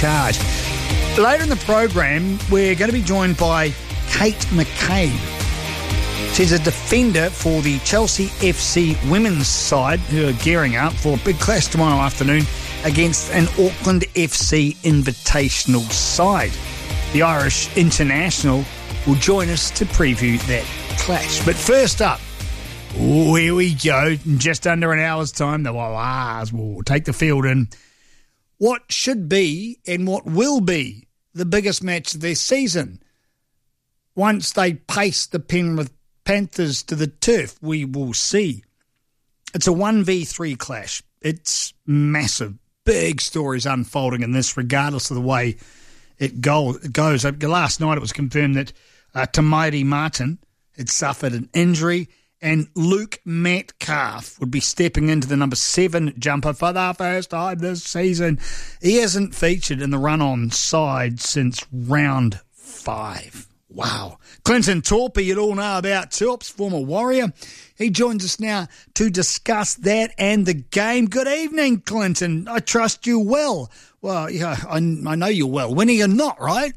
charge. Later in the program, we're going to be joined by Kate McCabe. She's a defender for the Chelsea FC women's side who are gearing up for a big clash tomorrow afternoon against an Auckland FC Invitational side. The Irish international will join us to preview that clash. But first up, here we go. In just under an hour's time, the Wallabies will take the field in what should be and what will be the biggest match of their season. Once they pace the Penrith Panthers to the turf, we will see. It's a 1v3 clash. It's massive. Big stories unfolding in this, regardless of the way it goes. Last night it was confirmed that Tamaiti Martin had suffered an injury and Luke Metcalf would be stepping into the number 7 jumper for the first time this season. He hasn't featured in the run-on side since round 5. Wow. Clinton Torpey, you'd all know about Torps, former Warrior. He joins us now to discuss that and the game. Good evening, Clinton. I trust you well. Well, yeah, I know you're well. Winning or not, right?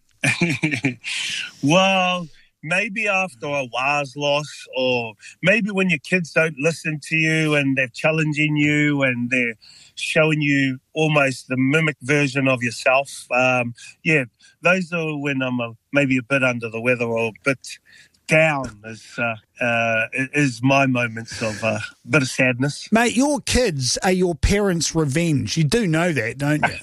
Well, maybe after a Waz loss, or maybe when your kids don't listen to you and they're challenging you and they're showing you almost the mimic version of yourself. Those are when I'm maybe a bit under the weather or a bit down is my moments of a bit of sadness. Mate, your kids are your parents' revenge. You do know that, don't you?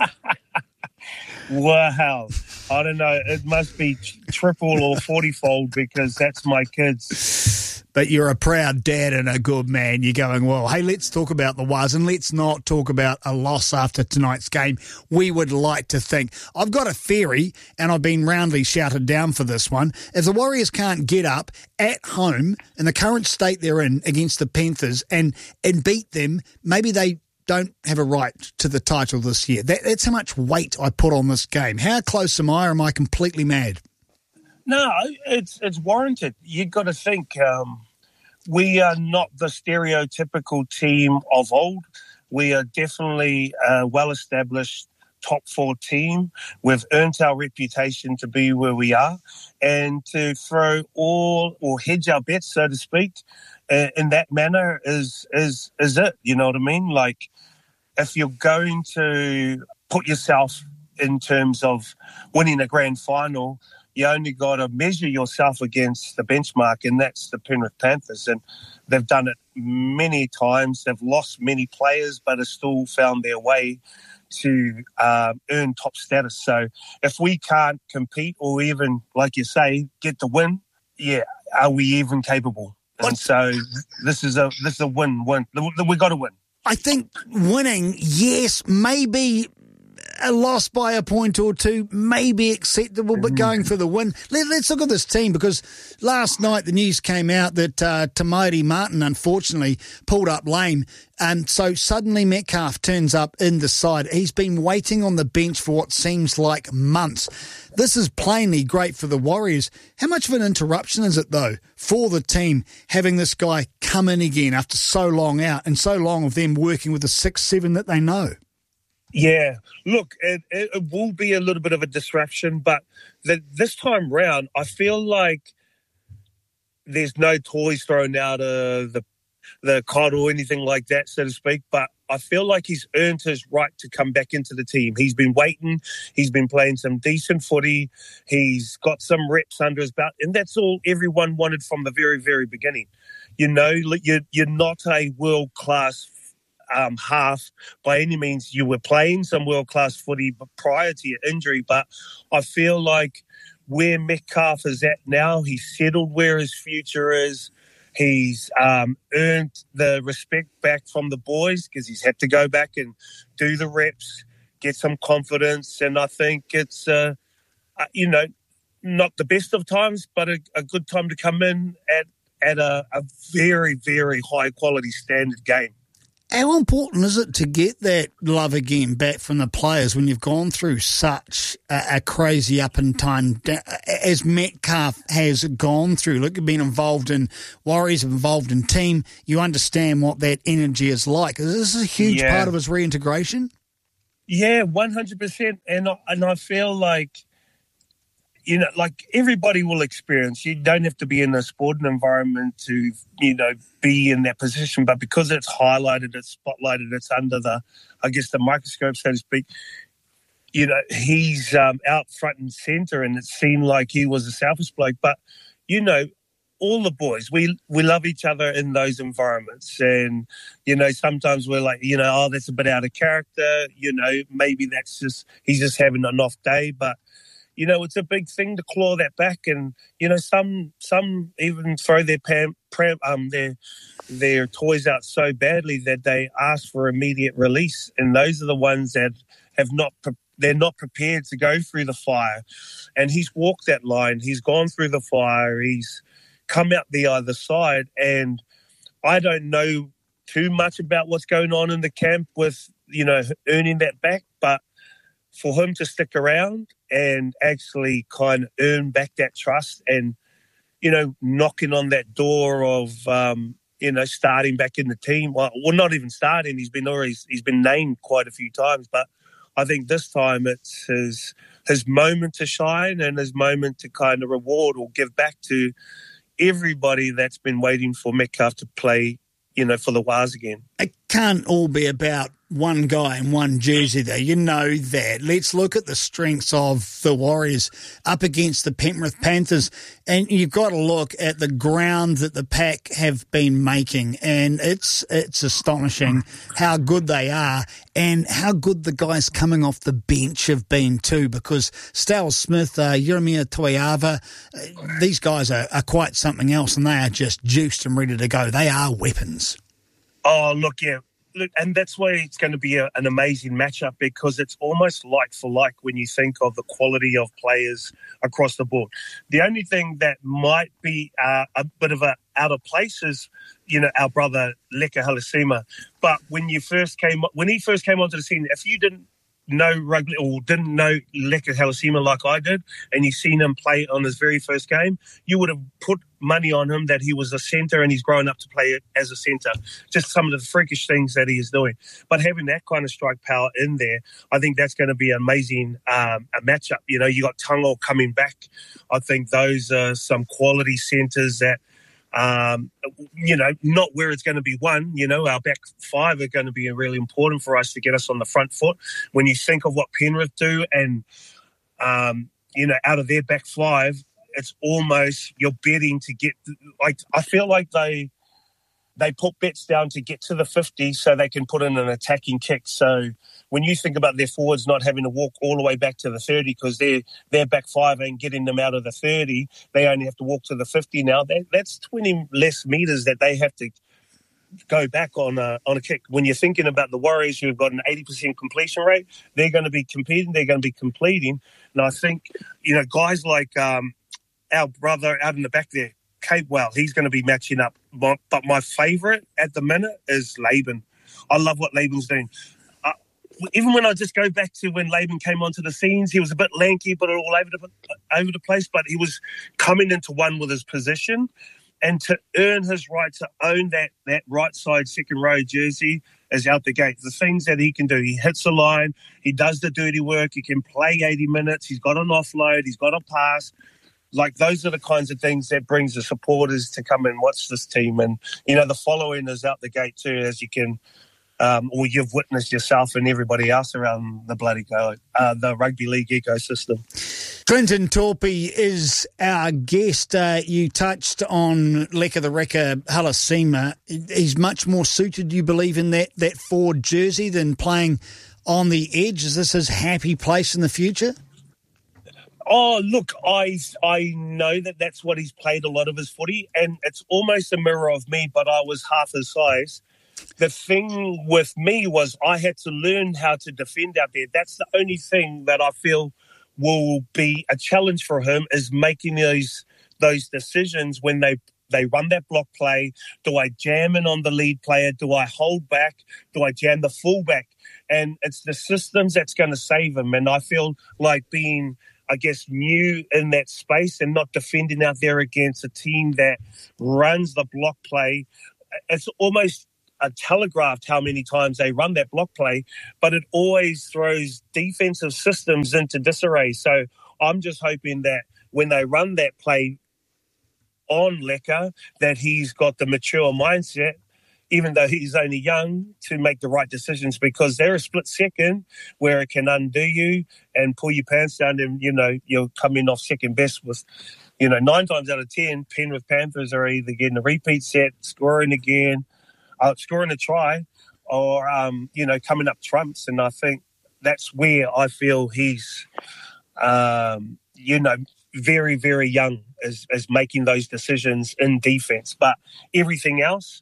Wow. I don't know. It must be triple or 40-fold because that's my kids. But you're a proud dad and a good man. You're going, well, hey, let's talk about the Was and let's not talk about a loss after tonight's game. We would like to think. I've got a theory, and I've been roundly shouted down for this one. If the Warriors can't get up at home in the current state they're in against the Panthers and beat them, maybe they don't have a right to the title this year. That's how much weight I put on this game. How close am I, or am I completely mad? No, it's warranted. You've got to think we are not the stereotypical team of old. We are definitely a well-established top 4 team. We've earned our reputation to be where we are, and to throw all or hedge our bets, so to speak, in that manner is it. You know what I mean? Like, if you're going to put yourself in terms of winning a grand final, you only got to measure yourself against the benchmark, and that's the Penrith Panthers. And they've done it many times. They've lost many players, but have still found their way to earn top status. So if we can't compete or even, like you say, get the win, are we even capable? And so this is a win. We got to win. I think winning, yes, maybe a loss by a point or two may be acceptable, but going for the win. Let's look at this team, because last night the news came out that Tamaiti Martin unfortunately pulled up lame, and so suddenly Metcalf turns up in the side. He's been waiting on the bench for what seems like months. This is plainly great for the Warriors. How much of an interruption is it, though, for the team having this guy come in again after so long out and so long of them working with the 6-7 that they know? Yeah, look, it will be a little bit of a disruption, but this time round, I feel like there's no toys thrown out of the cot or anything like that, so to speak, but I feel like he's earned his right to come back into the team. He's been waiting. He's been playing some decent footy. He's got some reps under his belt, and that's all everyone wanted from the very, very beginning. You know, you're not a world-class half by any means. You were playing some world-class footy prior to your injury, but I feel like where Metcalf is at now, he's settled where his future is. He's earned the respect back from the boys because he's had to go back and do the reps, get some confidence, and I think it's not the best of times, but a good time to come in at a very, very high quality standard game. How important is it to get that love again back from the players when you've gone through such a crazy up and time, as Metcalf has gone through? Look, you've been involved in Warriors, involved in team. You understand what that energy is like. Is this a huge part of his reintegration? Yeah, 100%. And I feel like, like everybody will experience. You don't have to be in a sporting environment to, be in that position. But because it's highlighted, it's spotlighted, it's under the microscope, so to speak. He's out front and centre, and it seemed like he was a selfish bloke. But, all the boys, we love each other in those environments. And, sometimes we're like, that's a bit out of character. Maybe he's just having an off day. But, it's a big thing to claw that back. And, some even throw their toys out so badly that they ask for immediate release. And those are the ones that they're not prepared to go through the fire. And he's walked that line. He's gone through the fire. He's come out the other side. And I don't know too much about what's going on in the camp with, earning that back. But for him to stick around and actually kind of earn back that trust and, knocking on that door of, starting back in the team. Well, not even starting. He's been named quite a few times, but I think this time it's his moment to shine and his moment to kind of reward or give back to everybody that's been waiting for Metcalf to play, for the Waz again. It can't all be about one guy in one jersey there. You know that. Let's look at the strengths of the Warriors up against the Penrith Panthers, and you've got to look at the ground that the Pack have been making, and it's astonishing how good they are and how good the guys coming off the bench have been too, because Stal Smith, Jeremiah Toiava, these guys are quite something else, and they are just juiced and ready to go. They are weapons. Oh, look, yeah. Look, and that's why it's going to be an amazing matchup, because it's almost like for like when you think of the quality of players across the board. The only thing that might be a bit of a out of place is, our brother Leka Halasima. But when he first came onto the scene, if you didn't know rugby or didn't know Leka Halasima like I did, and you've seen him play on his very first game, you would have put money on him that he was a centre and he's grown up to play as a centre. Just some of the freakish things that he is doing. But having that kind of strike power in there, I think that's going to be an amazing a matchup. You got Tungo coming back. I think those are some quality centres that not where it's going to be won. Our back five are going to be really important for us to get us on the front foot. When you think of what Penrith do and, out of their back five, it's almost you're betting to get, I feel like they put bets down to get to the 50 so they can put in an attacking kick. So when you think about their forwards not having to walk all the way back to the 30 because their back five ain't getting them out of the 30, they only have to walk to the 50 now. That's 20 less metres that they have to go back on a kick. When you're thinking about the Warriors who have got an 80% completion rate, they're going to be competing, they're going to be completing. And I think, guys like our brother out in the back there, Capewell, he's going to be matching up. But my favourite at the minute is Laban. I love what Laban's doing. Even when I just go back to when Laban came onto the scenes, he was a bit lanky, but all over the place. But he was coming into one with his position, and to earn his right to own that right side second row jersey is out the gate. The things that he can do, he hits a line, he does the dirty work, he can play 80 minutes, he's got an offload, he's got a pass. Like, those are the kinds of things that brings the supporters to come and watch this team. And, the following is out the gate too, as you can, or you've witnessed yourself and everybody else around the the rugby league ecosystem. Clinton Torpey is our guest. You touched on Leka the Wrecker Halasima. He's much more suited, you believe, in that forward jersey than playing on the edge. Is this his happy place in the future? Oh, look, I know that's what he's played a lot of his footy, and it's almost a mirror of me, but I was half his size. The thing with me was I had to learn how to defend out there. That's the only thing that I feel will be a challenge for him, is making those decisions when they run that block play. Do I jam in on the lead player? Do I hold back? Do I jam the fullback? And it's the systems that's going to save him. And I feel like being, I guess, new in that space and not defending out there against a team that runs the block play, it's almost telegraphed how many times they run that block play, but it always throws defensive systems into disarray. So I'm just hoping that when they run that play on Lecker, that he's got the mature mindset, even though he's only young, to make the right decisions, because they're a split second where it can undo you and pull your pants down, and, you'll come in off second best with, 9 times out of 10, Penrith Panthers are either getting a repeat set, scoring a try, or, coming up trumps. And I think that's where I feel he's, very, very young as making those decisions in defence. But everything else,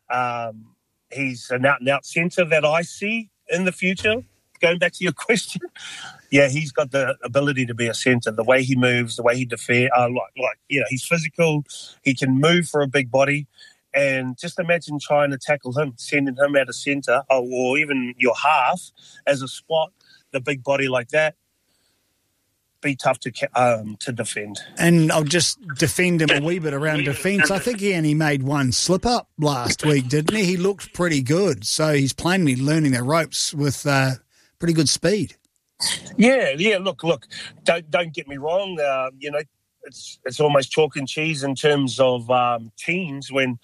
he's an out-and-out centre that I see in the future. Going back to your question, yeah, he's got the ability to be a centre. The way he moves, the way he defends, he's physical. He can move for a big body. And just imagine trying to tackle him, sending him out of centre, or even your half as a spot, the big body like that. Be tough to defend. And I'll just defend him a wee bit around defence. I think he only made one slip-up last week, didn't he? He looked pretty good. So he's plainly learning the ropes with pretty good speed. Yeah. Look. Don't get me wrong. It's almost chalk and cheese in terms of teams when,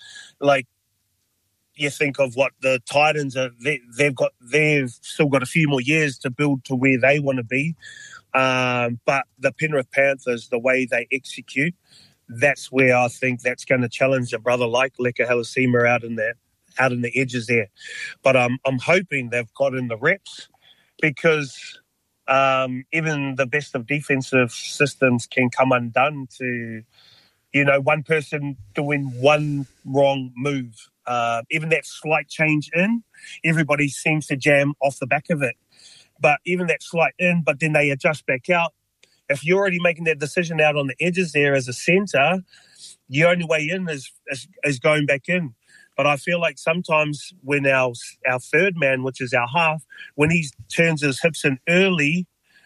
you think of what the Titans are. They've still got a few more years to build to where they want to be. But the Penrith Panthers, the way they execute, that's where I think that's going to challenge a brother like Leka Halasima out in the edges there. But I'm hoping they've got in the reps, because even the best of defensive systems can come undone to, one person doing one wrong move. Even that slight change in, everybody seems to jam off the back of it. But even that slight in, but then they adjust back out. If you're already making that decision out on the edges there as a centre, the only way in is going back in. But I feel like sometimes when our third man, which is our half, when he turns his hips in early,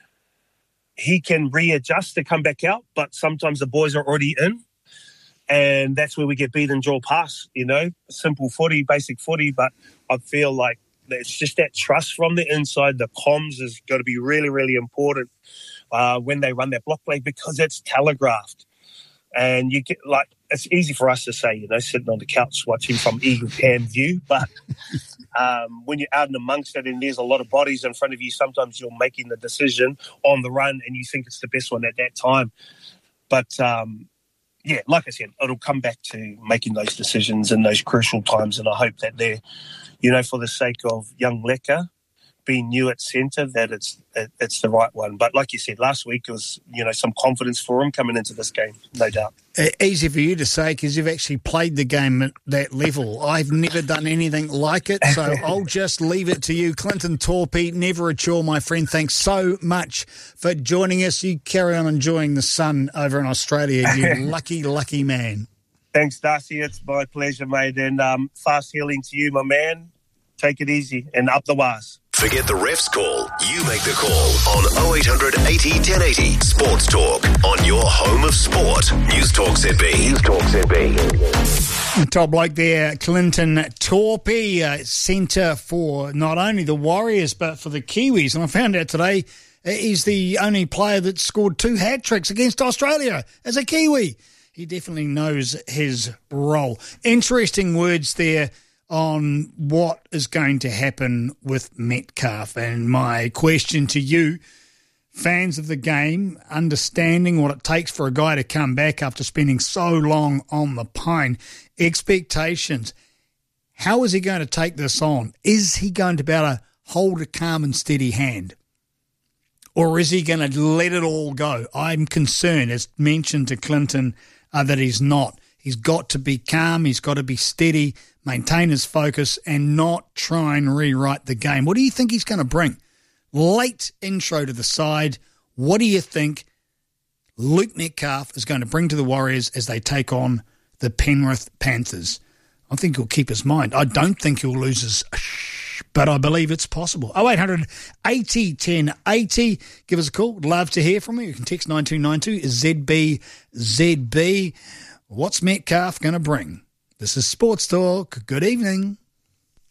he can readjust to come back out. But sometimes the boys are already in. And that's where we get beat and draw pass, simple footy, basic footy. But I feel like it's just that trust from the inside. The comms is going to be really, really important when they run that block play, because it's telegraphed. And you get it's easy for us to say, sitting on the couch watching from Eagle Cam view. But when you're out and amongst it and there's a lot of bodies in front of you, sometimes you're making the decision on the run and you think it's the best one at that time. But like I said, it'll come back to making those decisions in those crucial times. And I hope that they're, for the sake of young Leka being new at centre, that it's the right one. But like you said, last week it was, some confidence for him coming into this game, no doubt. Easy for you to say because you've actually played the game at that level. I've never done anything like it, so I'll just leave it to you. Clinton Torpey, never a chore, my friend. Thanks so much for joining us. You carry on enjoying the sun over in Australia, you lucky, lucky man. Thanks, Darcy. It's my pleasure, mate. And fast healing to you, my man. Take it easy and up the wires. Forget the ref's call. You make the call on 0800 80 1080 Sports Talk on your home of sport. News Talk ZB. News Talk ZB. Top bloke there, Clinton Torpey, centre for not only the Warriors but for the Kiwis. And I found out today he's the only player that scored 2 hat-tricks against Australia as a Kiwi. He definitely knows his role. Interesting words there on what is going to happen with Metcalf. And my question to you, fans of the game, understanding what it takes for a guy to come back after spending so long on the pine, expectations, how is he going to take this on? Is he going to be able to hold a calm and steady hand? Or is he going to let it all go? I'm concerned, as mentioned to Clinton, that he's not. He's got to be calm, he's got to be steady, maintain his focus and not try and rewrite the game. What do you think he's going to bring? Late intro to the side. What do you think Luke Metcalf is going to bring to the Warriors as they take on the Penrith Panthers? I think he'll keep his mind. I don't think he'll lose his but I believe it's possible. 0800 80 1080. Give us a call. Would love to hear from you. You can text 9292 ZB. What's Metcalf going to bring? This is Sports Talk. Good evening.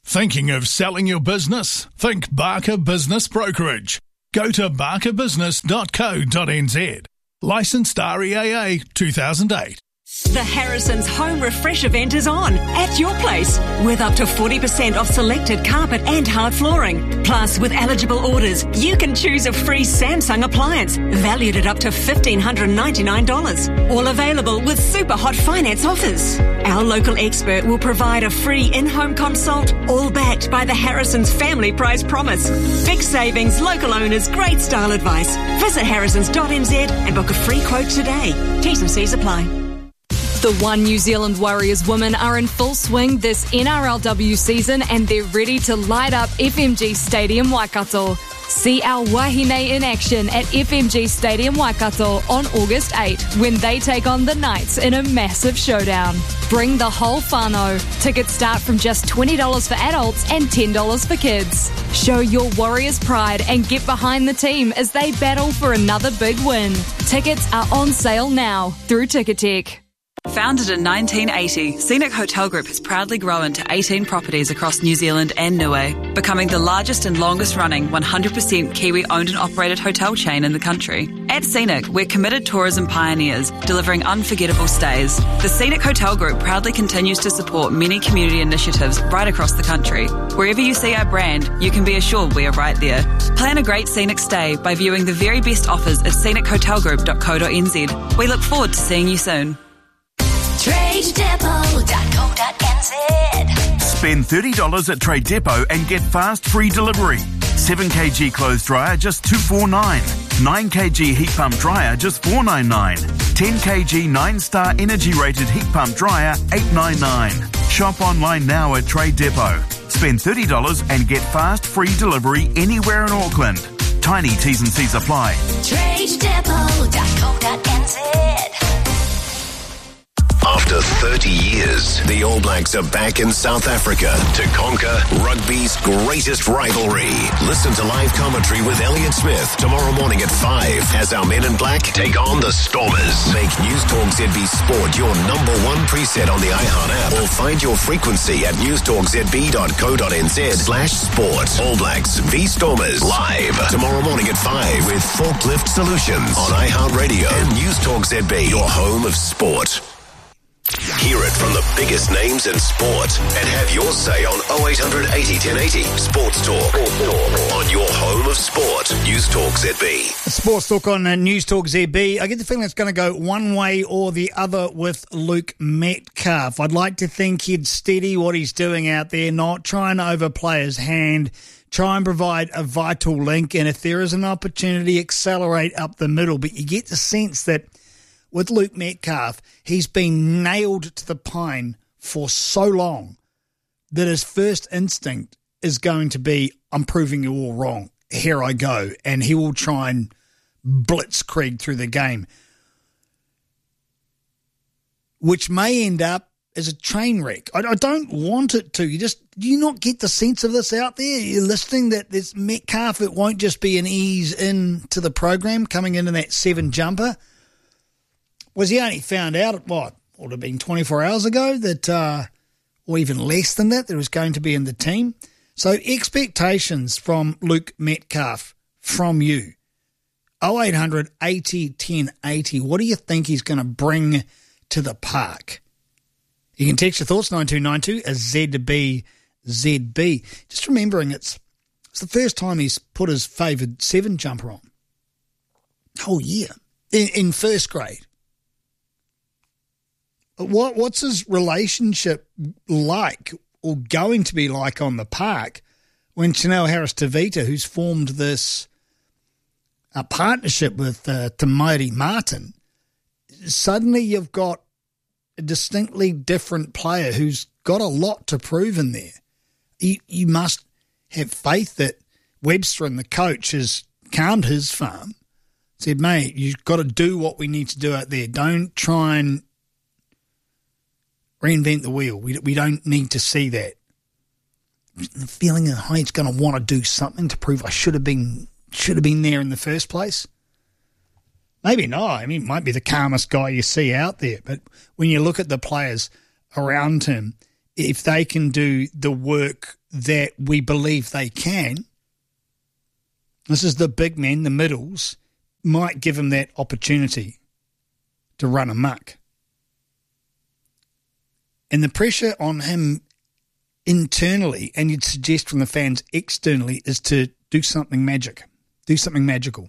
Thinking of selling your business? Think Barker Business Brokerage. Go to barkerbusiness.co.nz. Licensed REAA 2008. The Harrison's Home Refresh event is on at your place with up to 40% off selected carpet and hard flooring. Plus, with eligible orders, you can choose a free Samsung appliance valued at up to $1,599. All available with super hot finance offers. Our local expert will provide a free in-home consult, all backed by the Harrison's Family Price Promise. Big savings, local owners, great style advice. Visit harrisons.nz and book a free quote today. T's and C's apply. The One New Zealand Warriors women are in full swing this NRLW season and they're ready to light up FMG Stadium Waikato. See our Wahine in action at FMG Stadium Waikato on August 8 when they take on the Knights in a massive showdown. Bring the whole whānau. Tickets start from just $20 for adults and $10 for kids. Show your Warriors pride and get behind the team as they battle for another big win. Tickets are on sale now through Ticketek. Founded in 1980, Scenic Hotel Group has proudly grown to 18 properties across New Zealand and Niue, becoming the largest and longest running 100% Kiwi owned and operated hotel chain in the country. At Scenic, we're committed tourism pioneers, delivering unforgettable stays. The Scenic Hotel Group proudly continues to support many community initiatives right across the country. Wherever you see our brand, you can be assured we are right there. Plan a great Scenic stay by viewing the very best offers at scenichotelgroup.co.nz. We look forward to seeing you soon. TradeDepot.co.nz. Spend $30 at Trade Depot and get fast free delivery. 7kg clothes dryer just $249. 9kg heat pump dryer just $499. 10kg 9-star energy rated heat pump dryer $899. Shop online now at Trade Depot. Spend $30 and get fast free delivery anywhere in Auckland. Tiny T's and C's apply. TradeDepot.co.nz. After 30 years, the All Blacks are back in South Africa to conquer rugby's greatest rivalry. Listen to live commentary with Elliot Smith tomorrow morning at 5 as our men in black take on the Stormers. Make News Talk ZB Sport your number one preset on the iHeart app or find your frequency at newstalkzb.co.nz/sport. All Blacks v Stormers live tomorrow morning at 5 with Forklift Solutions on iHeart Radio and News Talk ZB, your home of sport. Hear it from the biggest names in sport and have your say on 0800 80 1080 Sports Talk on your home of sport. News Talk ZB. Sports Talk on News Talk ZB. I get the feeling it's going to go one way or the other with Luke Metcalf. I'd like to think he'd steady what he's doing out there, not try and overplay his hand, try and provide a vital link, and if there is an opportunity, accelerate up the middle. But you get the sense that with Luke Metcalf, he's been nailed to the pine for so long that his first instinct is going to be, I'm proving you all wrong. Here I go. And he will try and blitzkrieg through the game, which may end up as a train wreck. I don't want it to. Do you not get the sense of this out there? You're listening that this Metcalf, it won't just be an ease into the program coming into that 7 jumper. Was he only found out at what would have been 24 hours ago that, or even less than that, it was going to be in the team? So expectations from Luke Metcalf from you. 0800 80 10 80. What do you think he's going to bring to the park? You can text your thoughts 9292 ZB. Just remembering it's the first time he's put his favoured 7 jumper on. Whole year in first grade. What's his relationship like or going to be like on the park when Chanel Harris-Tavita, who's formed this partnership with Te Maire Martin, suddenly you've got a distinctly different player who's got a lot to prove in there. You must have faith that Webster and the coach has calmed his farm, said, mate, you've got to do what we need to do out there. Don't try and reinvent the wheel. We don't need to see that. The feeling that he's going to want to do something to prove I should have been there in the first place. Maybe not. I mean, he might be the calmest guy you see out there. But when you look at the players around him, if they can do the work that we believe they can. This is the big men, the middles, might give him that opportunity to run amok. And the pressure on him internally, and you'd suggest from the fans externally, is to do something magical.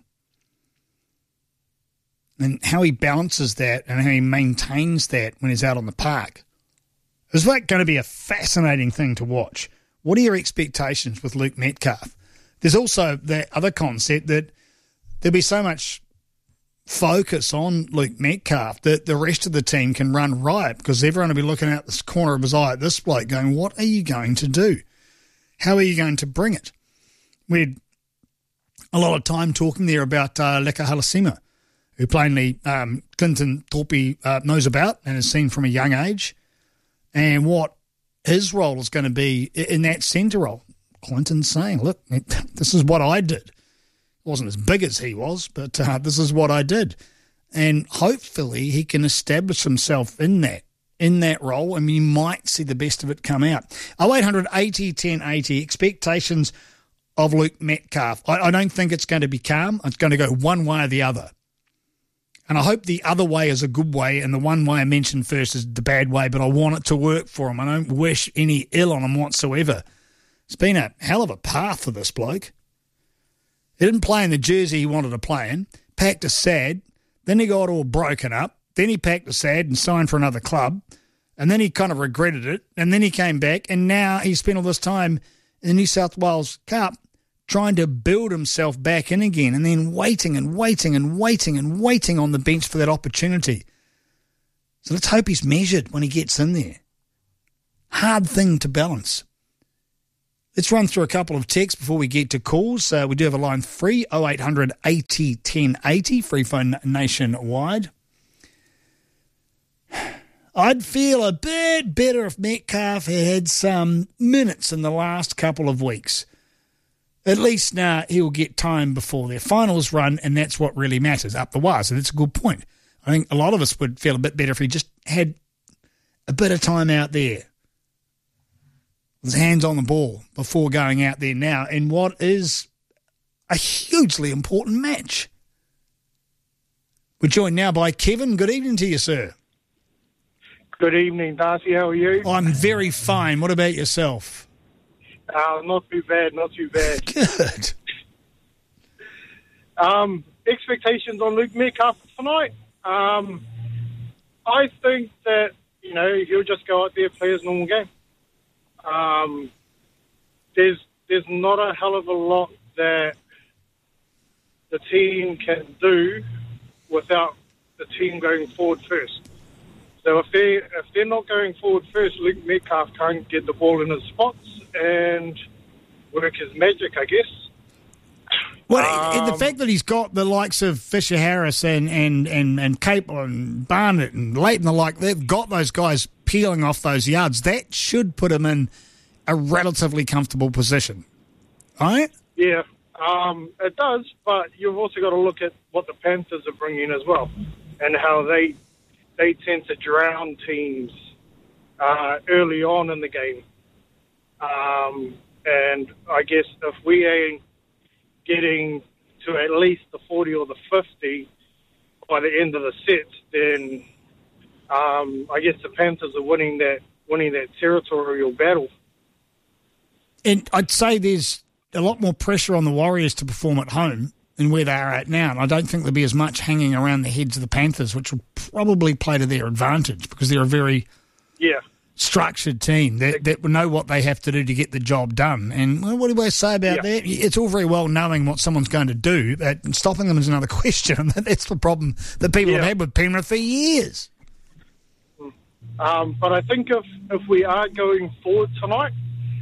And how he balances that and how he maintains that when he's out on the park is like going to be a fascinating thing to watch. What are your expectations with Luke Metcalf? There's also that other concept that there'll be so much focus on Luke Metcalf that the rest of the team can run riot, because everyone will be looking out this corner of his eye at this bloke going, what are you going to do? How are you going to bring it? We had a lot of time talking there about Leka Halasima, who plainly Clinton Thorpe knows about and has seen from a young age, and what his role is going to be in that centre role. Clinton's saying, look, this is what I did. Wasn't as big as he was, but this is what I did. And hopefully he can establish himself in that role, and you might see the best of it come out. 0800 80 1080, expectations of Luke Metcalf. I don't think it's going to be calm. It's going to go one way or the other. And I hope the other way is a good way, and the one way I mentioned first is the bad way, but I want it to work for him. I don't wish any ill on him whatsoever. It's been a hell of a path for this bloke. He didn't play in the jersey he wanted to play in, packed a sad, then he got all broken up, then he packed a sad and signed for another club, and then he kind of regretted it, and then he came back, and now he spent all this time in the New South Wales Cup trying to build himself back in again, and then waiting on the bench for that opportunity. So let's hope he's measured when he gets in there. Hard thing to balance. Let's run through a couple of texts before we get to calls. We do have a line free, 0800 80 1080, free phone nationwide. I'd feel a bit better if Metcalf had some minutes in the last couple of weeks. At least now he'll get time before their finals run, and that's what really matters, up the wire. So that's a good point. I think a lot of us would feel a bit better if he just had a bit of time out there. His hands on the ball before going out there now in what is a hugely important match. We're joined now by Kevin. Good evening to you, sir. Good evening, Darcy. How are you? I'm very fine. What about yourself? Not too bad, Good. Expectations on Luke Metcalf tonight? I think that, he'll just go out there, play his normal game. There's not a hell of a lot that the team can do without the team going forward first. So if they're not going forward first, Luke Metcalf can't get the ball in his spots and work his magic, I guess. Well, the fact that he's got the likes of Fisher Harris and Capel and Barnett and Leighton, the like, they've got those guys peeling off those yards. That should put him in a relatively comfortable position, right? Yeah, it does, but you've also got to look at what the Panthers are bringing as well and how they tend to drown teams early on in the game. And I guess if we ain't getting to at least the 40 or the 50 by the end of the set, then I guess the Panthers are winning that territorial battle. And I'd say there's a lot more pressure on the Warriors to perform at home than where they are at now. And I don't think there'll be as much hanging around the heads of the Panthers, which will probably play to their advantage because they're a very structured team that will know what they have to do to get the job done. And what do I say about that? It's all very well knowing what someone's going to do, but stopping them is another question. And that's the problem that people have had with Penrith for years. But I think if we are going forward tonight,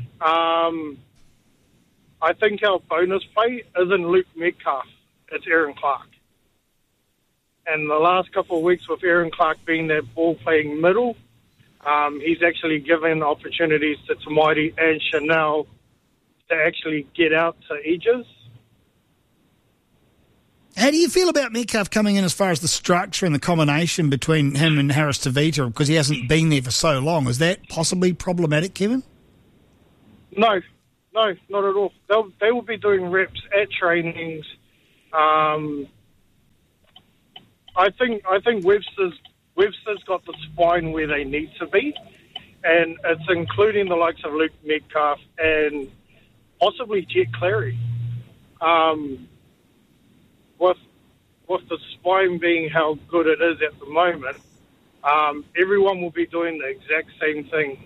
I think our bonus play isn't Luke Metcalf, it's Aaron Clark. And the last couple of weeks with Aaron Clark being that ball-playing middle, he's actually given opportunities to Tamaiti and Chanel to actually get out to edges. How do you feel about Metcalf coming in as far as the structure and the combination between him and Harris Tavita, because he hasn't been there for so long? Is that possibly problematic, Kevin? No, not at all. They will be doing reps at trainings. I think Webster's got the spine where they need to be, and it's including the likes of Luke Metcalf and possibly Jet Clary. With the spine being how good it is at the moment, everyone will be doing the exact same thing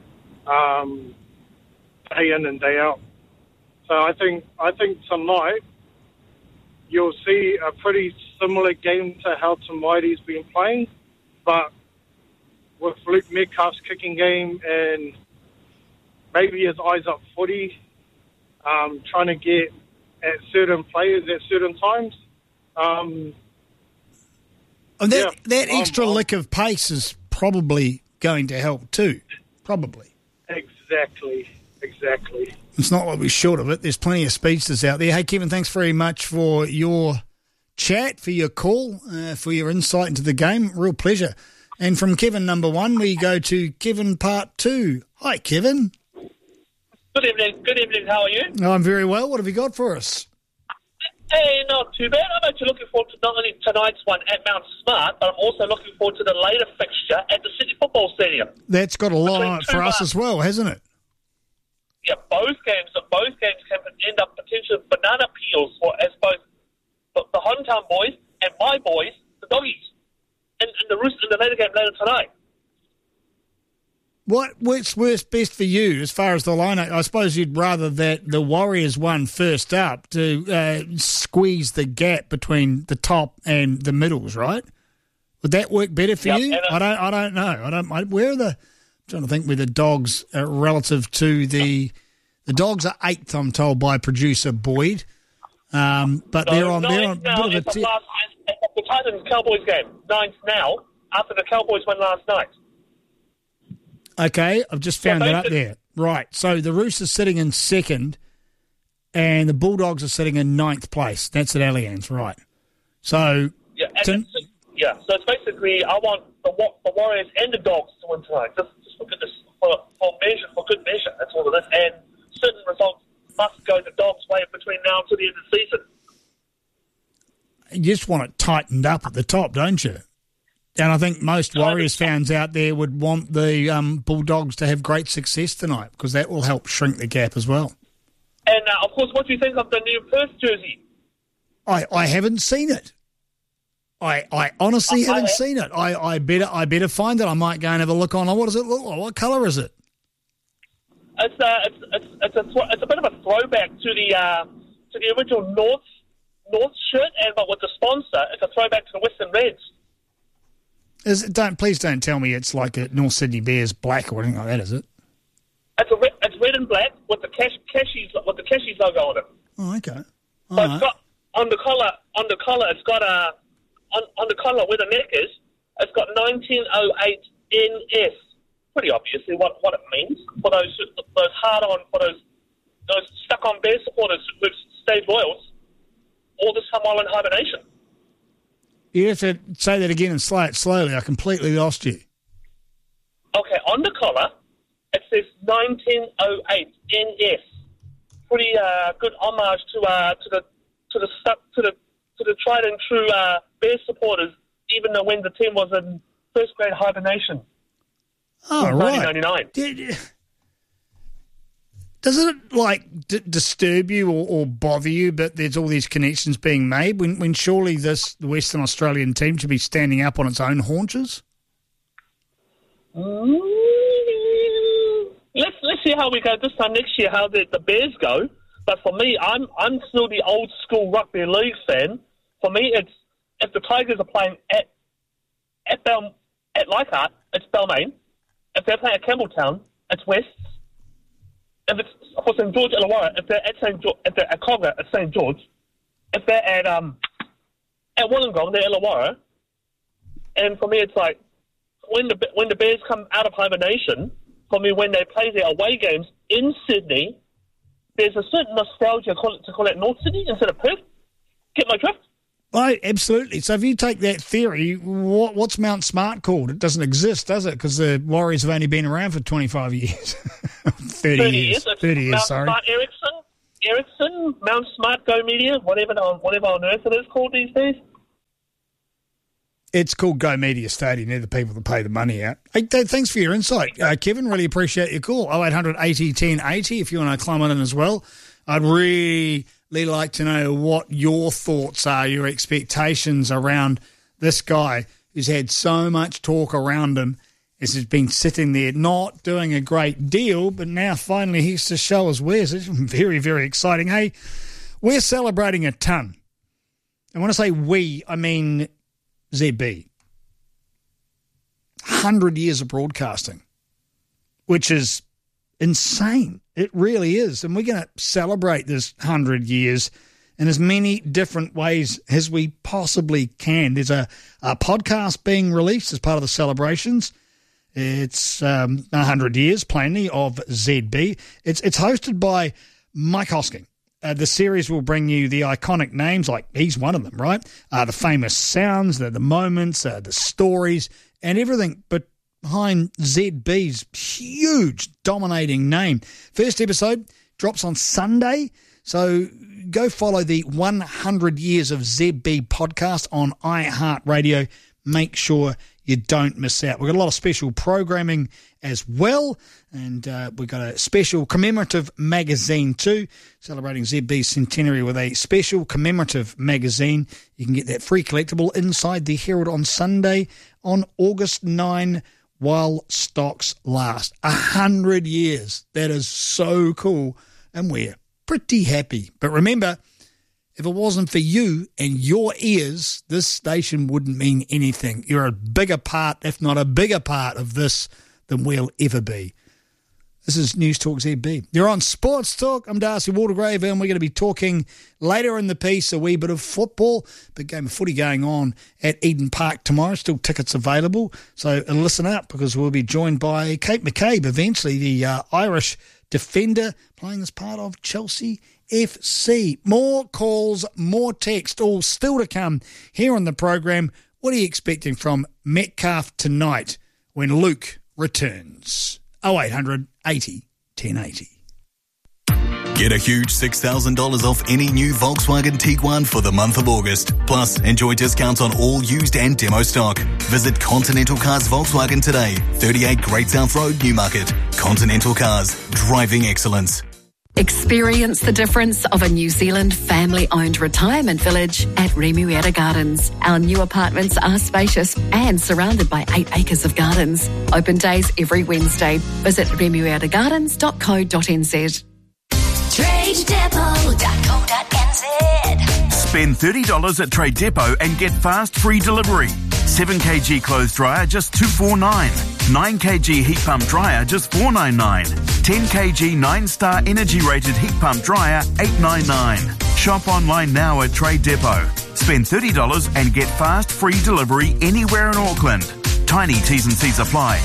day in and day out. So I think tonight you'll see a pretty similar game to how Tamaiti's been playing, but with Luke Metcalf's kicking game and maybe his eyes up footy, trying to get at certain players at certain times. That extra lick of pace is probably going to help too. Probably. Exactly. It's not like we're short of it. There's plenty of speedsters out there. Hey, Kevin, thanks very much for your chat, for your call, for your insight into the game. Real pleasure. And from Kevin number 1, we go to Kevin part 2. Hi, Kevin. Good evening. How are you? I'm very well. What have you got for us? Hey, not too bad. I'm actually looking forward to not only tonight's one at Mount Smart, but I'm also looking forward to the later fixture at the Sydney Football Stadium. That's got a lot on it for us as well, hasn't it? Yeah, both games can end up potential banana peels for as both the hometown boys and my boys, the Doggies, and the Roosters in the later game later tonight. What works best for you as far as the lineup? I suppose you'd rather that the Warriors won first up to squeeze the gap between the top and the middles, right? Would that work better for you? I don't know. I'm trying to think where the Dogs are relative to the Dogs are 8th, I'm told, by producer Boyd. But they're on a bit of a the Titans-Cowboys game, 9th now, after the Cowboys won last night. Okay, I've just found that up there. Right, so the Roosters sitting in 2nd and the Bulldogs are sitting in 9th place. That's at Allianz, right. So... so it's basically I want the Warriors and the Dogs to win tonight, just for goodness, for good measure. That's all it is. And certain results must go the Dogs' way between now to the end of the season. You just want it tightened up at the top, don't you? And I think most Warriors fans out there would want the Bulldogs to have great success tonight because that will help shrink the gap as well. And, of course, what do you think of the new Perth jersey? I haven't seen it. I honestly haven't seen it. I better find it. I might go and have a look on. What does it look like? What colour is it? It's a bit of a throwback to the original North shirt, but with the sponsor, it's a throwback to the Western Reds. Please don't tell me it's like a North Sydney Bears black or anything like that, is it? It's red and black with the Cashies logo on it. Oh, okay. But it's got on the collar. It's got on the collar where the neck is. It's got 1908 NS. Pretty obviously what it means for those hard on for those stuck on Bears supporters who've stayed loyals all this time while in hibernation. You have to say that again and say it slowly. I completely lost you. Okay, on the collar, it says 1908 NS. Pretty good homage to the tried and true Bears supporters, even though when the team was in first grade hibernation. Oh, in right. 1999. Does it disturb you or bother you that there's all these connections being made when surely the Western Australian team should be standing up on its own haunches? Let's see how we go this time next year, how the Bears go. But for me, I'm still the old school rugby league fan. For me, it's if the Tigers are playing at Leichhardt, it's Balmain. If they're playing at Campbelltown, it's West. If it's for St George Illawarra, if they're at Cogger, it's St George. If they're at Wollongong, they're Illawarra. And for me, it's like when the Bears come out of hibernation. For me, when they play their away games in Sydney, there's a certain nostalgia to call it North Sydney instead of Perth. Get my drift? Oh, absolutely. So if you take that theory, what's Mount Smart called? It doesn't exist, does it? Because the Warriors have only been around for 25 years. 30 years. 30 years, Mount sorry. Smart Ericsson, Mount Smart Go Media, whatever on earth it is called these days. It's called Go Media Stadium. They're the people that pay the money out. Hey, thanks for your insight, Kevin. Really appreciate your call. 0800 80 10 80 if you want to climb on in as well. I'd really like to know what your thoughts are, your expectations around this guy who's had so much talk around him as he's been sitting there not doing a great deal, but now finally he has to show his wares. It's very, very exciting. Hey, we're celebrating a ton. And when I say we, I mean ZB. 100 years of broadcasting, which is insane. It really is. And we're going to celebrate this 100 years in as many different ways as we possibly can. There's a podcast being released as part of the celebrations. It's 100 years, plainly, of ZB. It's hosted by Mike Hosking. The series will bring you the iconic names, like he's one of them, right? The famous sounds, the moments, the stories, and everything but behind ZB's huge, dominating name. First episode drops on Sunday, so go follow the 100 Years of ZB podcast on iHeartRadio. Make sure you don't miss out. We've got a lot of special programming as well, and we've got a special commemorative magazine too, celebrating ZB's centenary with a special commemorative magazine. You can get that free collectible inside the Herald on Sunday on August 9 while stocks last. 100 years. That is so cool, and we're pretty happy. But remember, if it wasn't for you and your ears, this station wouldn't mean anything. You're a bigger part, if not a bigger part of this than we'll ever be. This is News Talk ZB. You're on Sports Talk. I'm Darcy Waldegrave, and we're going to be talking later in the piece a wee bit of football. Big game of footy going on at Eden Park tomorrow. Still tickets available. So listen up, because we'll be joined by Kate McCabe, eventually the Irish defender, playing as part of Chelsea FC. More calls, more text, all still to come here on the program. What are you expecting from Metcalf tonight when Luke returns? 0800 80 1080. Get a huge $6,000 off any new Volkswagen Tiguan for the month of August. Plus, enjoy discounts on all used and demo stock. Visit Continental Cars Volkswagen today, 38 Great South Road, Newmarket. Continental Cars, driving excellence. Experience the difference of a New Zealand family-owned retirement village at Remuera Gardens. Our new apartments are spacious and surrounded by 8 acres of gardens. Open days every Wednesday. Visit remueragardens.co.nz. TradeDepot.co.nz. Spend $30 at Trade Depot and get fast free delivery. 7kg clothes dryer just $249. 9kg heat pump dryer just $499. 10kg 9-star energy rated heat pump dryer $899. Shop online now at Trade Depot. Spend $30 and get fast free delivery anywhere in Auckland. Tiny T's and C's apply.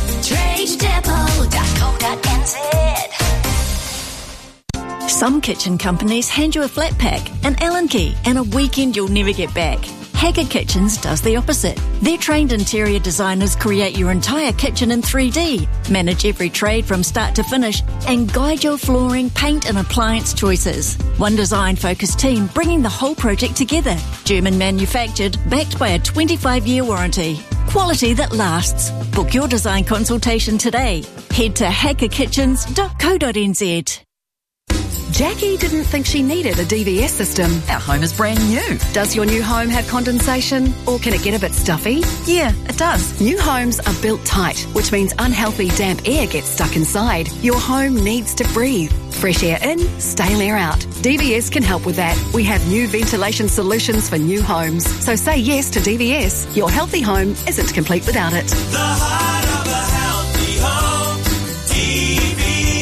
TradeDepot.co.nz. Some kitchen companies hand you a flat pack, an Allen key, and a weekend you'll never get back. Haggard Kitchens does the opposite. Their trained interior designers create your entire kitchen in 3D, manage every trade from start to finish, and guide your flooring, paint and appliance choices. One design-focused team bringing the whole project together. German manufactured, backed by a 25-year warranty. Quality that lasts. Book your design consultation today. Head to hackerkitchens.co.nz. Jackie didn't think she needed a DVS system. Our home is brand new. Does your new home have condensation, or can it get a bit stuffy? Yeah, it does. New homes are built tight, which means unhealthy damp air gets stuck inside. Your home needs to breathe. Fresh air in, stale air out. DVS can help with that. We have new ventilation solutions for new homes. So say yes to DVS. Your healthy home isn't complete without it. The heart of a healthy home. DVS.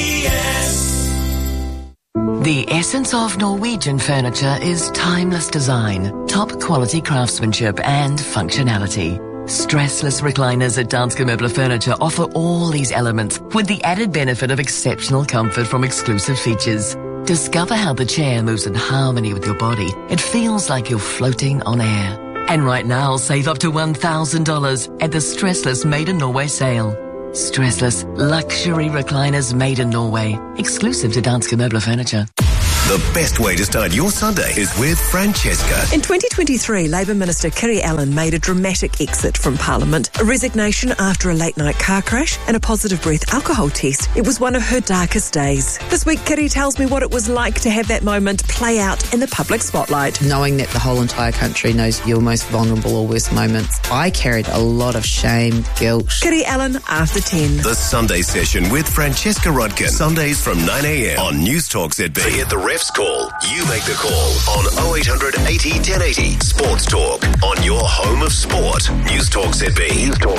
The essence of Norwegian furniture is timeless design, top quality craftsmanship and functionality. Stressless recliners at Danske Møbler Furniture offer all these elements with the added benefit of exceptional comfort from exclusive features. Discover how the chair moves in harmony with your body. It feels like you're floating on air. And right now, save up to $1,000 at the Stressless Made in Norway sale. Stressless luxury recliners made in Norway, exclusive to Danske Møbler Furniture. The best way to start your Sunday is with Francesca. In 2023, Labour Minister Kiri Allen made a dramatic exit from Parliament. A resignation after a late-night car crash and a positive breath alcohol test. It was one of her darkest days. This week, Kiri tells me what it was like to have that moment play out in the public spotlight. Knowing that the whole entire country knows your most vulnerable or worst moments, I carried a lot of shame, guilt. Kiri Allen, after 10. The Sunday Session with Francesca Rodkin. Sundays from 9 a.m. on News Talk ZB. To get the refs call, you make the call on 0800 80 1080. Sports Talk on your home of sport. News Talk ZB. News Talk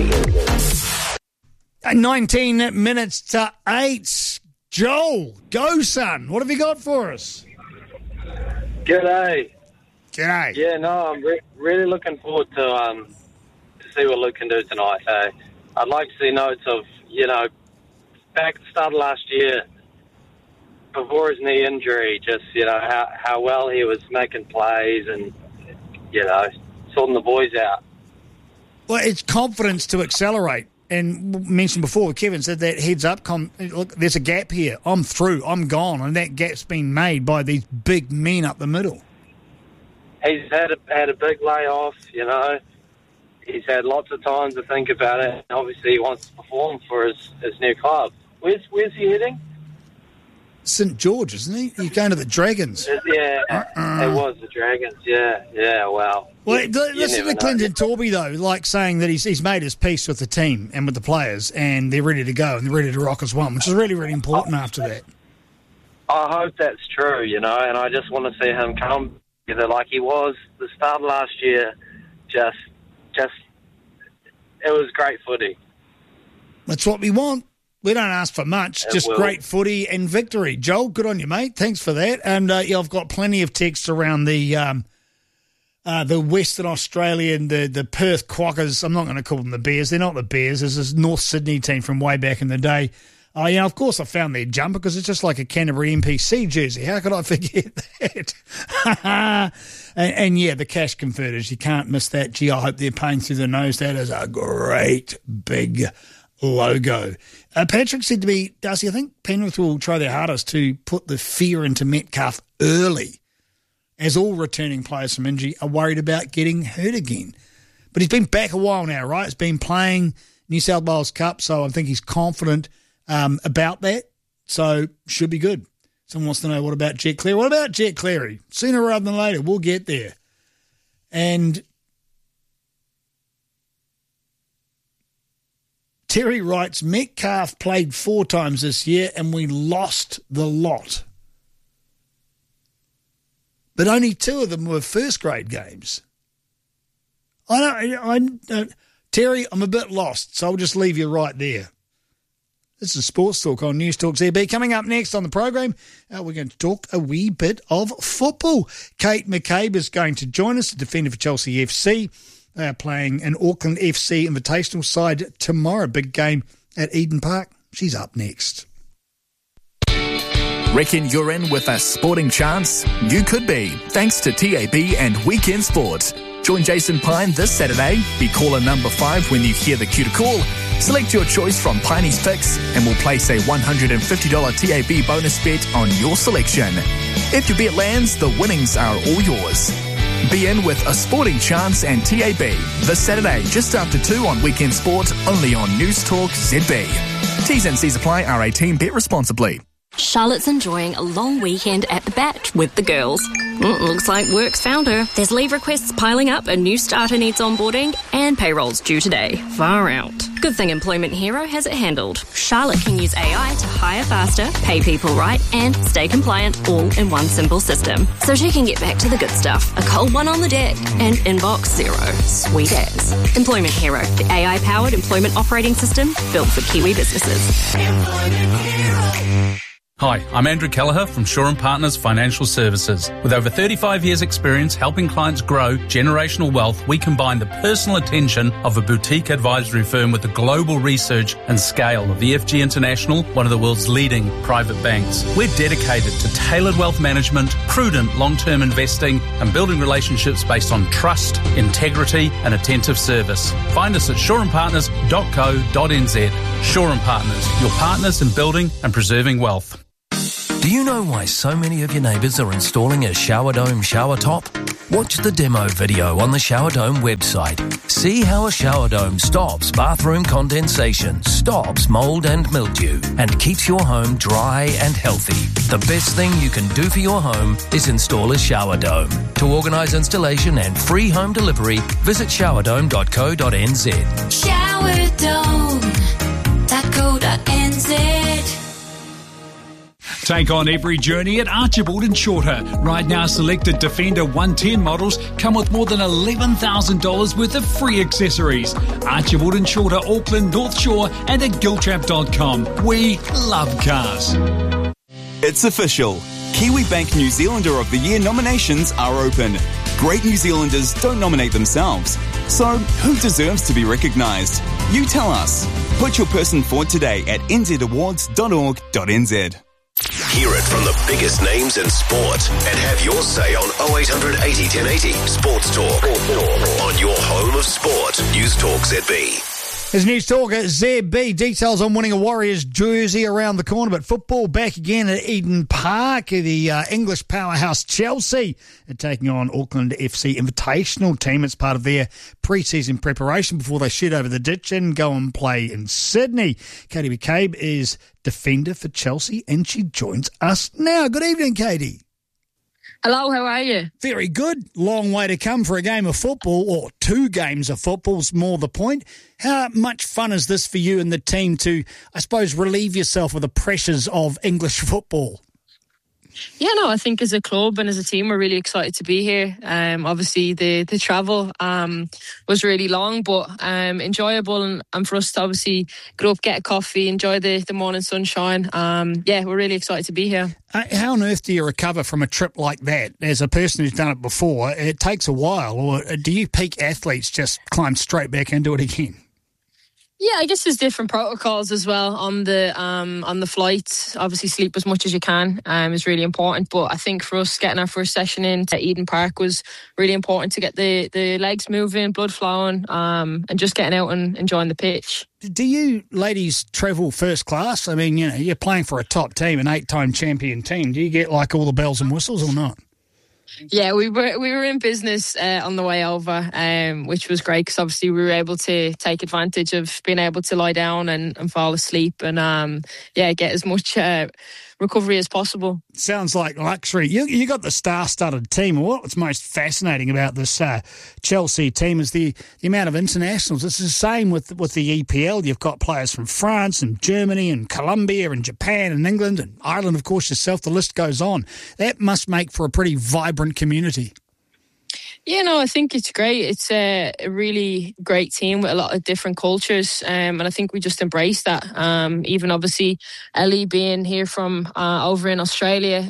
ZB. 19 minutes to 8. Joel, go son. What have you got for us? G'day. G'day. Yeah, no, I'm really looking forward to see what Luke can do tonight. I'd like to see notes of, back at the start of last year, before his knee injury, just, how well he was making plays and, sorting the boys out. Well, it's confidence to accelerate. And mentioned before, Kevin said that heads up, look, there's a gap here. I'm through. I'm gone. And that gap's been made by these big men up the middle. He's had a big layoff, He's had lots of time to think about it. Obviously, he wants to perform for his new club. Where's he heading? St. George, isn't he? He's going to the Dragons. Yeah, it was the Dragons. Yeah, well. Well, listen to Clinton Torby, though, saying that he's made his peace with the team and with the players, and they're ready to go and they're ready to rock as one, which is really, really important after that. I hope that's true, and I just want to see him come together like he was the start of last year. Just, it was great footy. That's what we want. We don't ask for much, just great footy and victory. Joel, good on you, mate. Thanks for that. And I've got plenty of texts around the Western Australian, the Perth Quackers. I'm not going to call them the Bears. They're not the Bears. There's this North Sydney team from way back in the day. Of course I found their jumper because it's just like a Canterbury NPC jersey. How could I forget that? and the cash converters. You can't miss that. Gee, I hope they're paying through the nose. That is a great big logo. Patrick said to me, Darcy, I think Penrith will try their hardest to put the fear into Metcalf early, as all returning players from injury are worried about getting hurt again. But he's been back a while now, right? He's been playing New South Wales Cup, so I think he's confident about that. So should be good. Someone wants to know, what about Jet Cleary? What about Jet Cleary? Sooner rather than later, we'll get there. And Terry writes, Metcalf played 4 times this year and we lost the lot. But only 2 of them were first-grade games. Terry, I'm a bit lost, so I'll just leave you right there. This is Sports Talk on News Talk ZB. Coming up next on the program, we're going to talk a wee bit of football. Kate McCabe is going to join us, the defender for Chelsea FC. They are playing an Auckland FC Invitational side tomorrow. Big game at Eden Park. She's up next. Reckon you're in with a sporting chance? You could be, thanks to TAB and Weekend Sport. Join Jason Pine this Saturday. Be caller number 5 when you hear the cue to call. Select your choice from Piney's Picks and we'll place a $150 TAB bonus bet on your selection. If your bet lands, the winnings are all yours. Be in with a sporting chance and TAB this Saturday, just after 2 on Weekend Sport, only on News Talk ZB. T's and C's apply. R18. Bet responsibly. Charlotte's enjoying a long weekend at the Bat with the girls. Looks like work's found her. There's leave requests piling up, a new starter needs onboarding, and payroll's due today. Far out. Good thing Employment Hero has it handled. Charlotte can use AI to hire faster, pay people right, and stay compliant all in one simple system. So she can get back to the good stuff. A cold one on the deck and inbox 0. Sweet as. Employment Hero, the AI-powered employment operating system built for Kiwi businesses. Hi, I'm Andrew Kelleher from Shaw & Partners Financial Services. With over 35 years' experience helping clients grow generational wealth, we combine the personal attention of a boutique advisory firm with the global research and scale of EFG International, one of the world's leading private banks. We're dedicated to tailored wealth management, prudent long-term investing, and building relationships based on trust, integrity, and attentive service. Find us at shawandpartners.co.nz. Shaw & Partners, your partners in building and preserving wealth. Do you know why so many of your neighbours are installing a Shower Dome shower top? Watch the demo video on the Shower Dome website. See how a shower dome stops bathroom condensation, stops mould and mildew, and keeps your home dry and healthy. The best thing you can do for your home is install a shower dome. To organise installation and free home delivery, visit showerdome.co.nz. Showerdome.co.nz. Take on every journey at Archibald and Shorter. Right now, selected Defender 110 models come with more than $11,000 worth of free accessories. Archibald and Shorter, Auckland, North Shore, and at giltrap.com. We love cars. It's official. Kiwi Bank New Zealander of the Year nominations are open. Great New Zealanders don't nominate themselves. So, who deserves to be recognised? You tell us. Put your person forward today at nzawards.org.nz. Hear it from the biggest names in sport and have your say on 0800 80 1080 Sports Talk on your home of sport. News Talk ZB. As News Talker, ZB, details on winning a Warriors jersey around the corner, but football back again at Eden Park. The English powerhouse Chelsea are taking on Auckland FC Invitational team. It's part of their pre-season preparation before they shed over the ditch and go and play in Sydney. Katie McCabe is defender for Chelsea and she joins us now. Good evening, Katie. Hello, how are you? Very good. Long way to come for a game of football, or two games of football's more the point. How much fun is this for you and the team to, I suppose, relieve yourself of the pressures of English football? Yeah, no, I think as a club and as a team, we're really excited to be here. Obviously, the travel was really long, but enjoyable. And for us to obviously get up, get a coffee, enjoy the morning sunshine. Yeah, we're really excited to be here. How on earth do you recover from a trip like that? As a person who's done it before, it takes a while. Or do you peak athletes just climb straight back and do it again? Yeah, I guess there's different protocols as well on the flights. Obviously, sleep as much as you can is really important. But I think for us, getting our first session in at Eden Park was really important to get the legs moving, blood flowing, and just getting out and enjoying the pitch. Do you ladies travel first class? I mean, you know, you're playing for a top team, an 8-time champion team. Do you get like all the bells and whistles or not? Yeah, we were in business on the way over, which was great because obviously we were able to take advantage of being able to lie down and fall asleep and get as much recovery as possible. Sounds like luxury. You got the star-studded team. What's most fascinating about this Chelsea team is the amount of internationals. It's the same with the EPL. You've got players from France and Germany and Colombia and Japan and England and Ireland, of course, yourself. The list goes on. That must make for a pretty vibrant community. Yeah, no, I think it's great. It's a really great team with a lot of different cultures, and I think we just embrace that. Even obviously, Ellie being here from over in Australia,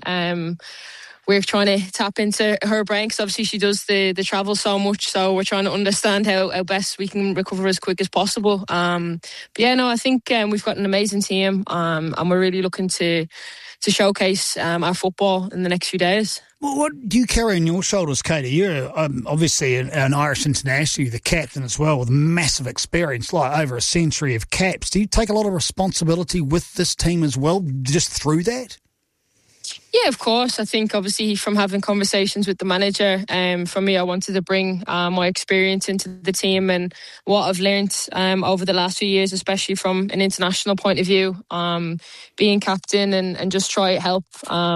we're trying to tap into her brain because obviously she does the travel so much. So we're trying to understand how best we can recover as quick as possible. But yeah, no, I think we've got an amazing team, and we're really looking to showcase our football in the next few days. Well, what do you carry on your shoulders, Katie? You're obviously an Irish international, you're the captain as well, with massive experience, like over a century of caps. Do you take a lot of responsibility with this team as well, just through that? Yeah, of course. I think obviously from having conversations with the manager, for me, I wanted to bring my experience into the team and what I've learned over the last few years, especially from an international point of view, being captain and just try to help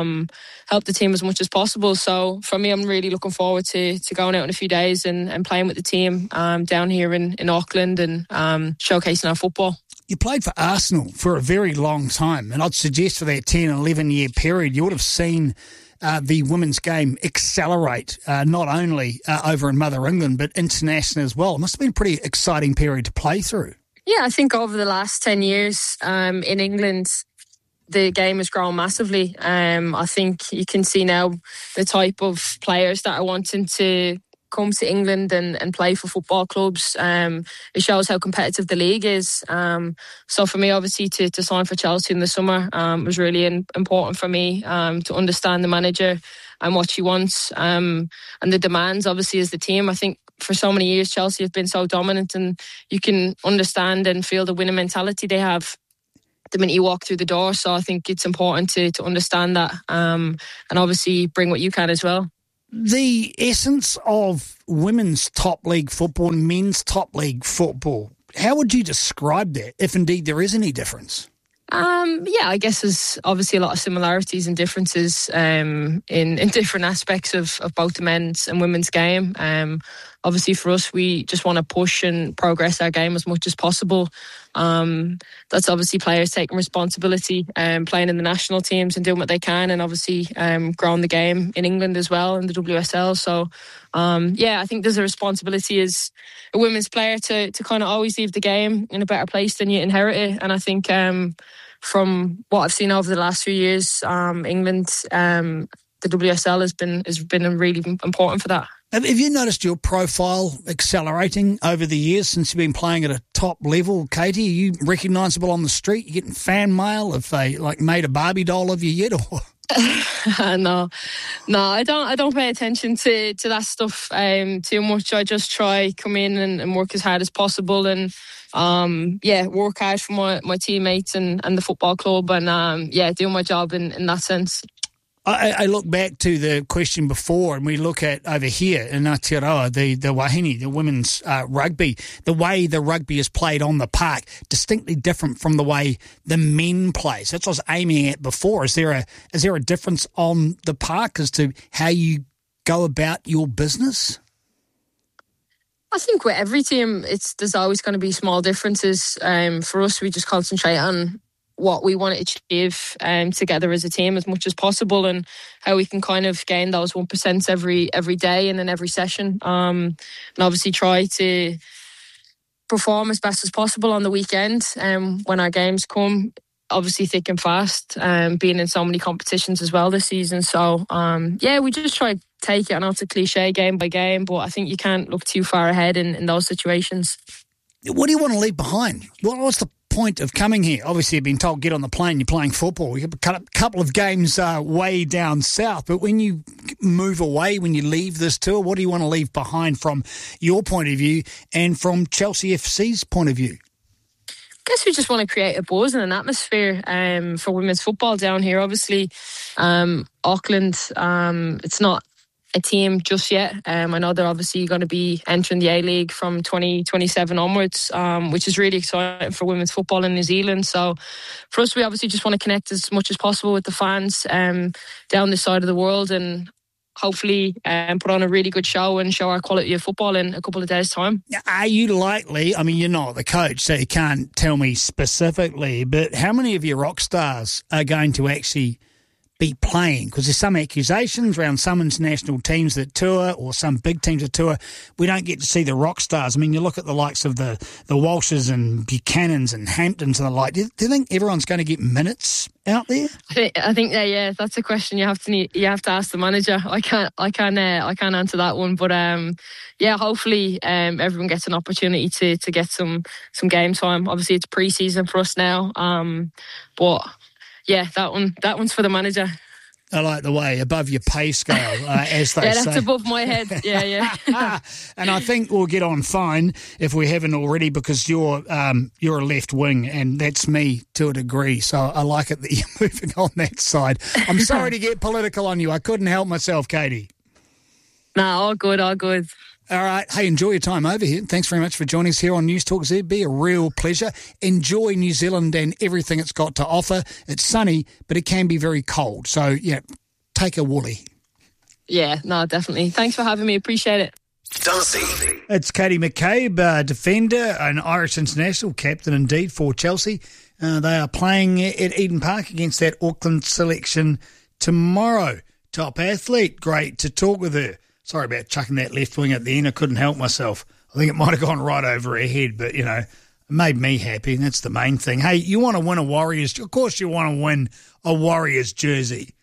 the team as much as possible. So for me, I'm really looking forward to going out in a few days and playing with the team down here in Auckland and showcasing our football. You played for Arsenal for a very long time, and I'd suggest for that 10, 11-year period, you would have seen the women's game accelerate, not only over in Mother England, but international as well. It must have been a pretty exciting period to play through. Yeah, I think over the last 10 years in England, the game has grown massively. I think you can see now the type of players that are wanting to come to England and play for football clubs. It shows how competitive the league is. So for me, obviously, to sign for Chelsea in the summer was really important for me to understand the manager and what she wants and the demands, obviously, as the team. I think for so many years, Chelsea have been so dominant, and you can understand and feel the winning mentality they have the minute you walk through the door. So I think it's important to understand that and obviously bring what you can as well. The essence of women's top league football and men's top league football, how would you describe that, if indeed there is any difference? Yeah, I guess there's obviously a lot of similarities and differences in different aspects of both the men's and women's game. Obviously for us, we just want to push and progress our game as much as possible. That's obviously players taking responsibility and playing in the national teams and doing what they can, and obviously growing the game in England as well in the WSL. So I think there's a responsibility as a women's player to kind of always leave the game in a better place than you inherit it. And I think from what I've seen over the last few years, England, the WSL has been really important for that. Have you noticed your profile accelerating over the years since you've been playing at a top level, Katie? Are you recognisable on the street? You getting fan mail? Have they made a Barbie doll of you yet? Or? No, I don't pay attention to that stuff too much. I just try come in and work as hard as possible and work hard for my teammates and the football club and do my job in that sense. I look back to the question before, and we look at over here in Aotearoa, the Wahine, the women's rugby. The way the rugby is played on the park, distinctly different from the way the men play. So that's what I was aiming at before. Is there a difference on the park as to how you go about your business? I think with every team, there's always going to be small differences. For us, we just concentrate on what we want to achieve together as a team as much as possible, and how we can kind of gain those 1% every day and in every session, and obviously try to perform as best as possible on the weekend when our games come, obviously thick and fast, being in so many competitions as well this season. So we just try to take it. I know it's a cliche, game by game, but I think you can't look too far ahead in those situations. What do you want to leave behind? What's the point of coming here? Obviously, you've been told get on the plane, you're playing football. You have a couple of games way down south, but when you move away, when you leave this tour, what do you want to leave behind from your point of view and from Chelsea FC's point of view? I guess we just want to create a buzz and an atmosphere for women's football down here. Obviously, Auckland, it's not a team just yet. I know they're obviously going to be entering the A-League from 2027 onwards, which is really exciting for women's football in New Zealand. So for us, we obviously just want to connect as much as possible with the fans down this side of the world, and hopefully put on a really good show and show our quality of football in a couple of days' time. Are you likely, I mean, you're not the coach, so you can't tell me specifically, but how many of your rock stars are going to actually be playing? Because there's some accusations around some international teams that tour, or some big teams that tour, we don't get to see the rock stars. I mean, you look at the likes of the Walshes and Buchanans and Hamptons and the like. Do you think everyone's going to get minutes out there? I think that's a question you have to ask the manager. I can't answer that one, but hopefully everyone gets an opportunity to get some game time. Obviously, it's pre-season for us now, but yeah, that one's for the manager. I like the way above your pay scale, as they say. Yeah, that's above my head. Yeah. And I think we'll get on fine if we haven't already, because you're a left wing, and that's me to a degree. So I like it that you're moving on that side. I'm sorry to get political on you. I couldn't help myself, Katie. No, all good. All right. Hey, enjoy your time over here. Thanks very much for joining us here on News Talk ZB. A real pleasure. Enjoy New Zealand and everything it's got to offer. It's sunny, but it can be very cold. So, take a woolly. Yeah, no, definitely. Thanks for having me. Appreciate it. Darcy. It's Katie McCabe, defender, an Irish international, captain indeed for Chelsea. They are playing at Eden Park against that Auckland selection tomorrow. Top athlete. Great to talk with her. Sorry about chucking that left wing at the end. I couldn't help myself. I think it might have gone right over her head, but, It made me happy, and that's the main thing. Hey, you want to win a Warriors? Of course you want to win a Warriors jersey.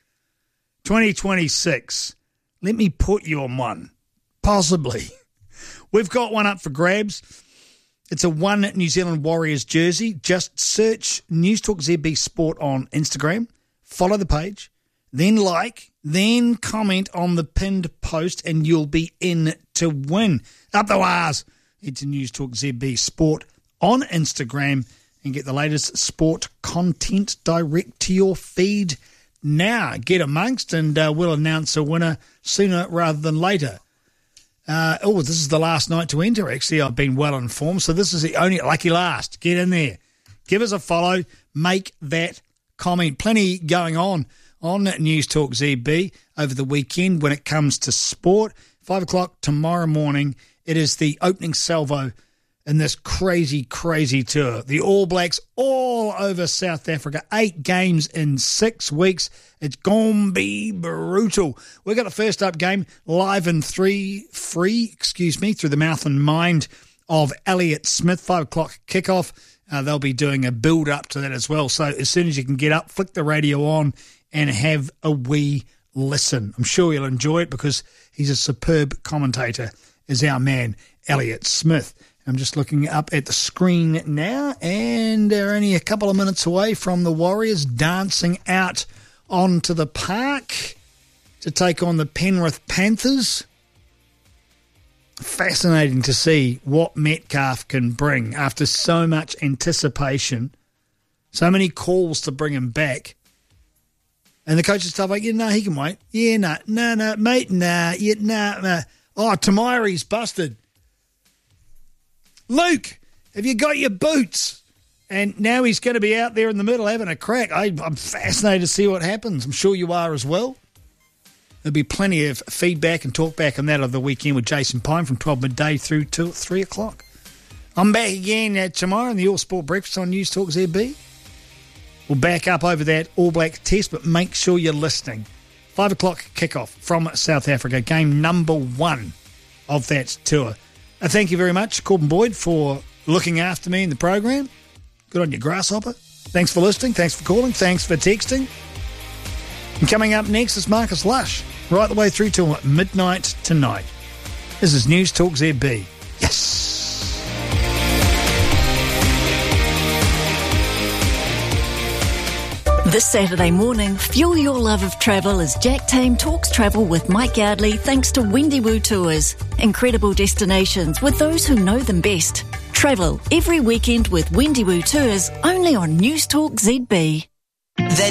2026. Let me put you on one. Possibly. We've got one up for grabs. It's a One New Zealand Warriors jersey. Just search News Talk ZB Sport on Instagram. Follow the page. Then like. Then comment on the pinned post and you'll be in to win. Up the wires. Head to News Talk ZB Sport on Instagram and get the latest sport content direct to your feed now. Get amongst and we'll announce a winner sooner rather than later. This is the last night to enter, actually. I've been well informed, so this is the only lucky last. Get in there. Give us a follow. Make that comment. Plenty going on News Talk ZB over the weekend when it comes to sport. 5 o'clock tomorrow morning, it is the opening salvo in this crazy, crazy tour. The All Blacks all over South Africa. 8 games in 6 weeks. It's gonna be brutal. We got a first up game live and free through the mouth and mind of Elliott Smith. 5 o'clock kickoff. They'll be doing a build up to that as well. So as soon as you can get up, flick the radio on and have a wee listen. I'm sure you'll enjoy it because he's a superb commentator, is our man Elliott Smith. I'm just looking up at the screen now, and they're only a couple of minutes away from the Warriors dancing out onto the park to take on the Penrith Panthers. Fascinating to see what Metcalf can bring after so much anticipation, so many calls to bring him back. And the coaches stuff like, he can wait. No, mate, nah. Oh, Tamari's busted. Luke, have you got your boots? And now he's going to be out there in the middle having a crack. I'm fascinated to see what happens. I'm sure you are as well. There'll be plenty of feedback and talk back on that of the weekend with Jason Pine from 12 midday through till 3 o'clock. I'm back again tomorrow in the All Sport Breakfast on News Talk ZB. We'll back up over that All Black test, but make sure you're listening. 5 o'clock kickoff from South Africa, game number 1 of that tour. Thank you very much, Corbin Boyd, for looking after me in the program. Good on you, Grasshopper. Thanks for listening. Thanks for calling. Thanks for texting. And coming up next is Marcus Lush, right the way through till midnight tonight. This is News Talk ZB. Yes! This Saturday morning, fuel your love of travel as Jack Tame talks travel with Mike Yardley thanks to Windywoo Tours. Incredible destinations with those who know them best. Travel every weekend with Windywoo Tours only on News Talk ZB.